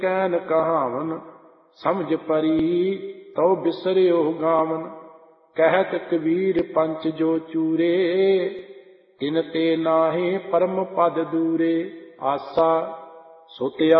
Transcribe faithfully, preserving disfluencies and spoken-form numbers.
Can ਕਹਾਵਨ, ਸਮਝ ਪਰੀ ਤਉ ਬਿਸਰਿਓ ਗਾਵਨ। ਕਹਿਤ ਕਬੀਰ ਪੰਚ ਜੋ ਚੂਰੇ, ਤਿਨ ਤੇ ਨਾਹਿ ਪਰਮ ਪਦ ਦੂਰੇ। ਆਸਾ ਸੋ ਤੇ